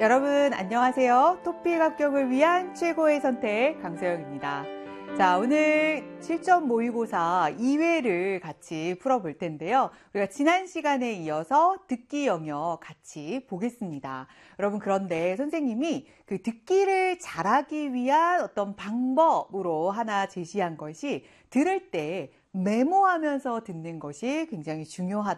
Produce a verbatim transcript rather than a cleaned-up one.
여러분 안녕하세요. 토픽 합격을 위한 최고의 선택 강서영입니다. 자, 오늘 실전 모의고사 이 회를 같이 풀어볼 텐데요. 우리가 지난 시간에 이어서 듣기 영역 같이 보겠습니다. 여러분, 그런데 선생님이 그 듣기를 잘하기 위한 어떤 방법으로 하나 제시한 것이 들을 때 메모하면서 듣는 것이 굉장히 중요하다.